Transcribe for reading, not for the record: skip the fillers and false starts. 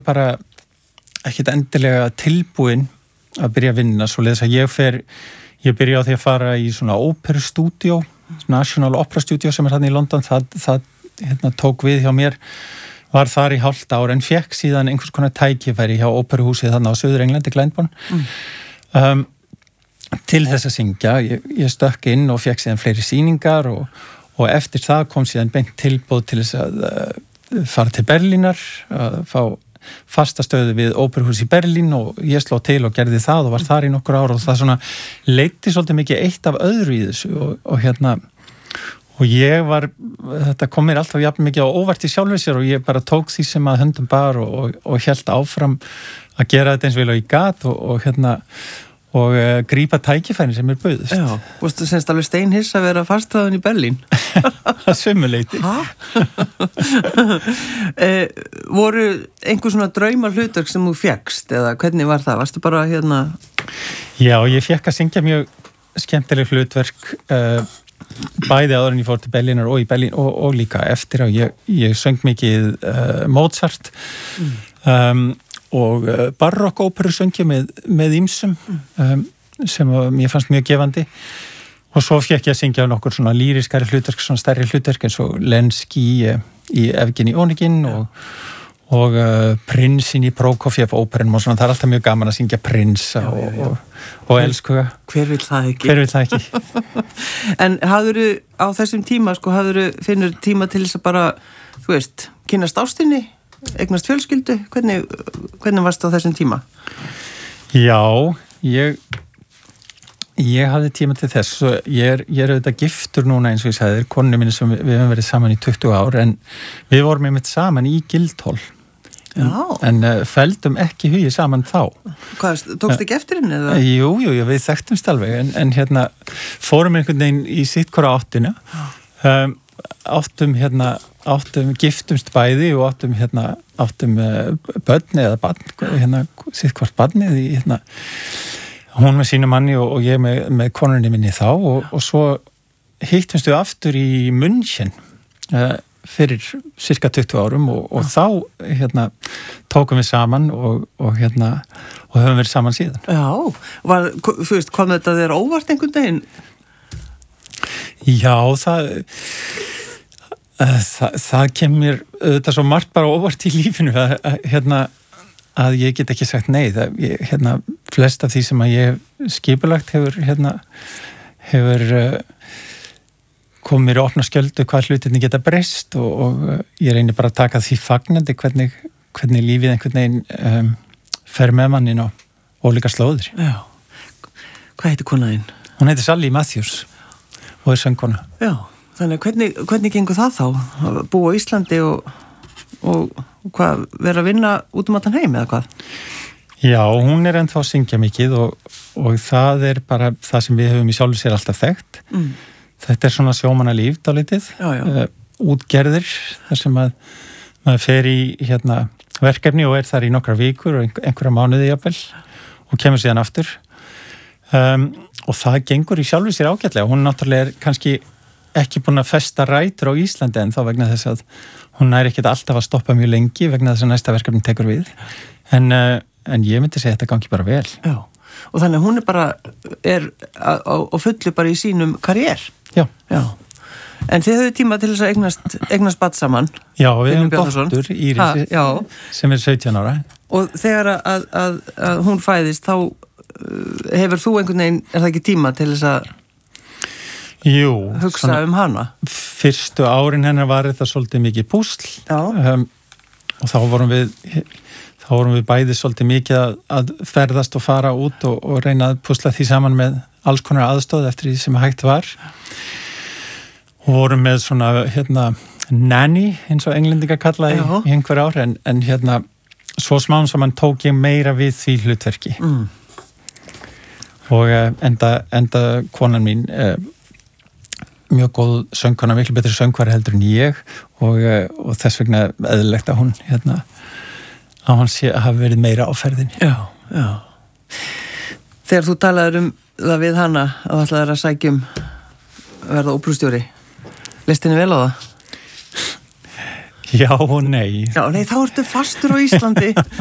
bara ekkit endilega tilbúin að byrja að vinna, svoleiðis að ég byrja á því að fara í svona óperustúdíó, National Opera Studio sem þarna í London, það tók við hjá mér, var þar í hálft ár en fékk síðan einhvers konar tækifæri hjá óperuhúsið þarna á Suður Englandi, Glyndebourne. Til þess að syngja, ég stökk inn og fékk síðan fleiri sýningar og eftir það kom síðan beint tilboð til þess að fara til Berlínar, að fá fasta stöðu við óperuhús í Berlín og ég sló til og gerði það og var þar í nokkur ár og það svona leiddi svolítið mikið eitt af öðru í þessu og ég var, þetta kom mér alltaf jafn mikið á óvart í sjálfu sér og ég bara tók því sem að höndum bar og hélt áfram að gera þetta eins vel og ég gat og grípa tækifærin sem bauðist. Já, varstu semst alveg steinhiss að vera fastráðin í Berlín? Það sumuleyti. Voru einhver svona drauma hlutverk sem þú fékkst eða hvernig var það? Varstu bara Já, ég fékk að syngja mjög skemmtileg hlutverk bæði áður en ég fór til Berlínar og í Berlín og líka eftir að ég söng mikið Mozart og barokkóperu söng ég með ýmsum sem mér fannst mjög gefandi og svo fékk ég að syngja nokkur svona lýriskari hlutverk, svona stærri hlutverk eins og Lenski í Evgeni Onegin og Prinsinn í Prokofjev óperunum og svona, það alltaf mjög gaman að syngja prinsa og elskuga. Hver vill það ekki? Hver vill það ekki? En hafðurðu á þessum tíma, finnur tíma til þess að bara, þú veist, kynnast ástinni, eignast fjölskyldu, hvernig varst á þessum tíma? Já, ég hafði tíma til þess, ég er auðvitað giftur núna eins og ég sagði, konunni minni sem við höfum verið saman í 20 ár en við vorum einmitt saman í Guildhall en feldum ekki hugi saman þá. Hvað, tókst ekki eftir henni eða? Jú, við þekktumst alveg en fórum einhvern veginn í sitt hvora áttina áttum giftumst bæði og áttum börn eða barn, sitt hvort barnið í hún með sínu manni og ég með konunni minni þá og svo hittumst við aftur í München fyrir cirka 20 árum og þá tókum við saman og höfum verið saman síðan. Já, þú veist, kom þetta þér óvart einhvern veginn? Já, það kemur auðvitað svo margt bara óvart í lífinu að ég get ekki sagt nei. Flest af því sem að ég skipulagt hefur komið mér að opna skjöldu hvað hlutinni geta breyst og ég reynir bara að taka því fagnandi hvernig lífið einhvern veginn fer með mannin á ólíka slóðir. Já. Hvað heitir konaðinn? Hún heitir Sally Matthews og er söngkona. Já, þannig hvernig gengur það þá? Að búa á Íslandi og hvað, vera að vinna út allan heim eða hvað? Já, hún er ennþá að syngja mikið og það er bara það sem við höfum í sjálfu sér alltaf þekkt. Þetta er svona sjómannalíf dálítið, útgerðir þar sem að maður fer í verkefni og er þar í nokkrar vikur og einhverja mánuði jafnvel og kemur síðan aftur og það gengur í sjálfu sér ágætlega. Hún náttúrulega er kannski ekki búin að festa rætur á Íslandi en þá vegna þess að hún er ekkert alltaf að stoppa mjög lengi vegna þess að næsta verkefni tekur við en ég myndi segja að þetta gangi bara vel. Já, og þannig að hún er á fullu bara í sínum karriér. Já. En þið höfðu tíma til þess að eignast barn saman. Já, við hefum dóttur Írisi sem er 17 ára. Og þegar að hún fæðist þá hefur þú einhvern veginn, er það ekki tíma til þess að hugsa hana? Fyrstu árin hennar var þetta svolítið mikið púsl og þá vorum við bæði svolítið mikið að ferðast og fara út og reyna að púsla því saman með alls konar aðstóð eftir því sem hægt var og vorum með svona nanny eins og englendingar kalla í einhver ár en svo smám saman tók ég meira við því hlutverki og enda konan mín mjög góð söngkona, miklu betri söngvari heldur en ég og þess vegna eðlilegt að hún að hún hafi verið meira á ferðinni. Já. Þegar þú talaður það við hana að ætlaðir að sækjum verða óperustjóri, leist henni vel á það? Já og nei. Já, nei, þá ertu fastur á Íslandi